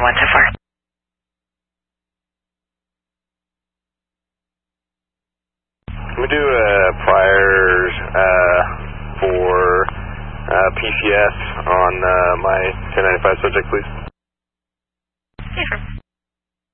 1 so far. Can we do priors for PCS on my 1095 subject, please? Yeah, sure.